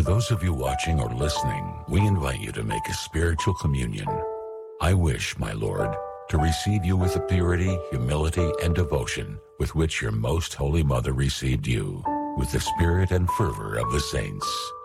For those of you watching or listening, we invite you to make a spiritual communion. I wish, my Lord, to receive you with the purity, humility, and devotion with which your most holy mother received you, with the spirit and fervor of the saints.